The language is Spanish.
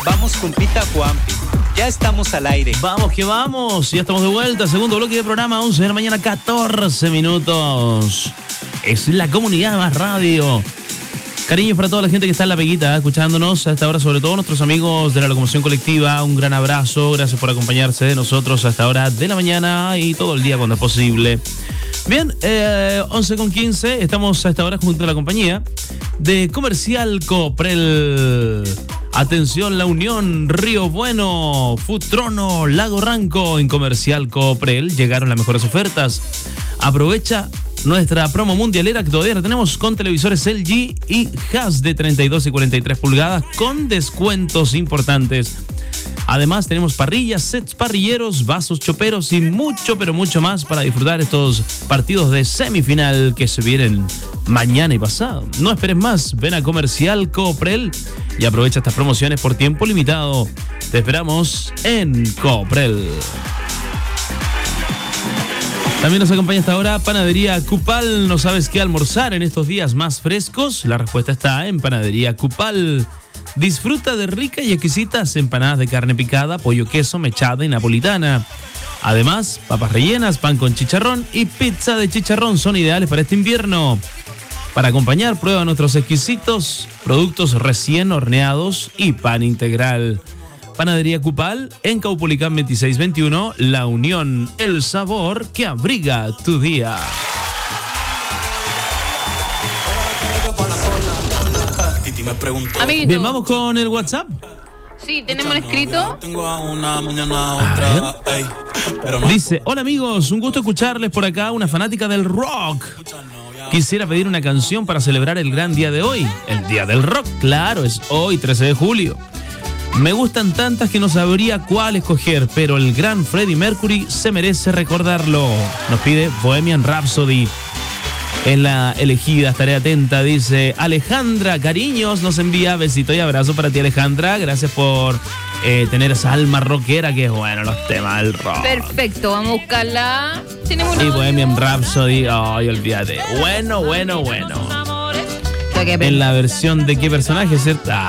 Vamos, compita Juanpi. Ya estamos al aire. Vamos que vamos. Ya estamos de vuelta. Segundo bloque de programa, 11 de la mañana, 14 minutos. Es la Comunidad Más Radio. Cariños para toda la gente que está en la peguita, escuchándonos a esta hora, sobre todo nuestros amigos de la locomoción colectiva. Un gran abrazo. Gracias por acompañarse de nosotros a esta hora de la mañana y todo el día cuando es posible. Bien, 11:15. Estamos a esta hora junto a la compañía de Comercial Coprel. Atención, La Unión, Río Bueno, Futrono, Lago Ranco. En Comercial Coprel llegaron las mejores ofertas. Aprovecha nuestra promo mundialera que todavía la tenemos con televisores LG y Haas de 32 y 43 pulgadas con descuentos importantes. Además tenemos parrillas, sets parrilleros, vasos choperos y mucho, pero mucho más para disfrutar estos partidos de semifinal que se vienen mañana y pasado. No esperes más, ven a Comercial Coprel y aprovecha estas promociones por tiempo limitado. Te esperamos en Coprel. También nos acompaña hasta ahora Panadería Cupal. ¿No sabes qué almorzar en estos días más frescos? La respuesta está en Panadería Cupal. Disfruta de ricas y exquisitas empanadas de carne picada, pollo queso, mechada y napolitana. Además, papas rellenas, pan con chicharrón y pizza de chicharrón son ideales para este invierno. Para acompañar, prueba nuestros exquisitos productos recién horneados y pan integral. Panadería Cupal, en Caupolicán 2621, La Unión, el sabor que abriga tu día. Amiguito. Bien, vamos con el WhatsApp. Sí, tenemos escrito. Dice, hola amigos, un gusto escucharles por acá, una fanática del rock. Quisiera pedir una canción para celebrar el gran día de hoy, el Día del Rock. Claro, es hoy, 13 de julio. Me gustan tantas que no sabría cuál escoger, pero el gran Freddie Mercury se merece recordarlo. Nos pide Bohemian Rhapsody. Es la elegida, estaré atenta, dice Alejandra. Cariños, nos envía besito y abrazo para ti, Alejandra. Gracias por tener esa alma rockera que es bueno los temas del rock. Perfecto, vamos a buscarla. Tenemos una. Y Bohemian Rhapsody, ay, olvídate. Bueno. En la versión de qué personaje, ¿cierto?